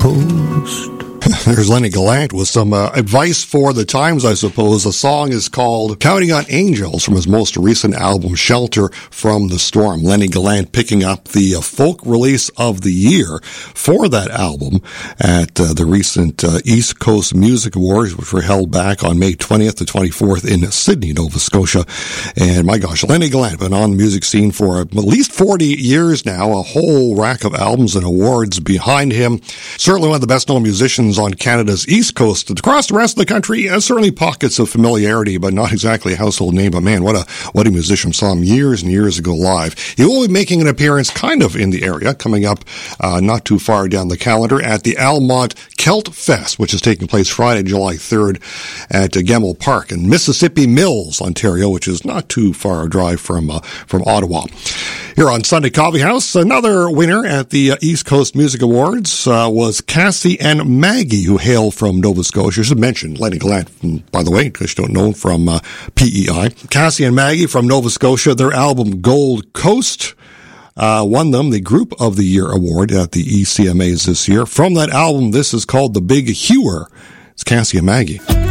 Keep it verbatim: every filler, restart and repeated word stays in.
Coast. There's Lenny Gallant with some uh, advice for the times, I suppose. The song is called Counting on Angels from his most recent album, Shelter from the Storm. Lenny Gallant picking up the uh, folk release of the year for that album at uh, the recent uh, East Coast Music Awards, which were held back on May twentieth to twenty-fourth in Sydney, Nova Scotia. And my gosh, Lenny Gallant been on the music scene for at least forty years now, a whole rack of albums and awards behind him. Certainly one of the best-known musicians on Canada's East Coast. Across the rest of the country, uh, certainly pockets of familiarity, but not exactly a household name. But man, what a what a musician. Saw him years and years ago live. He will be making an appearance kind of in the area, coming up uh, not too far down the calendar at the Almont Celt Fest, which is taking place Friday, July third at uh, Gemmell Park in Mississippi Mills, Ontario, which is not too far a drive from uh, from Ottawa. Here on Sunday Coffee House, another winner at the uh, East Coast Music Awards uh, was Cassie and Maggie, who hail from Nova Scotia. I should mention Lenny Gallant, by the way, because you don't know, from uh, P E I. Cassie and Maggie from Nova Scotia, their album Gold Coast uh, won them the Group of the Year award at the E C M As this year. From that album, this is called The Big Hewer. It's Cassie and Maggie.